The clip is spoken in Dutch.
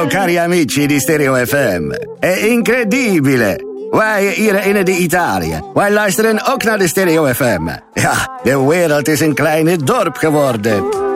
cari amici di Stereo FM. È incredibile. Wij hier in Italië. Wij luisteren ook naar de Stereo FM. Ja, de wereld is een kleine dorp geworden.